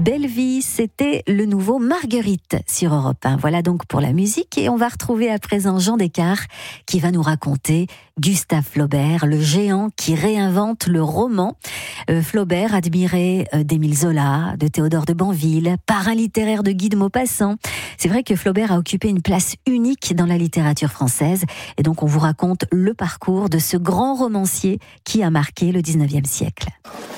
Belle vie, c'était le nouveau Marguerite sur Europe 1. Voilà donc pour la musique, et on va retrouver à présent Jean Descartes qui va nous raconter Gustave Flaubert, le géant qui réinvente le roman. Flaubert, admiré d'Émile Zola, de Théodore de Banville, parrain littéraire de Guy de Maupassant. C'est vrai que Flaubert a occupé une place unique dans la littérature française, et donc on vous raconte le parcours de ce grand romancier qui a marqué le 19e siècle.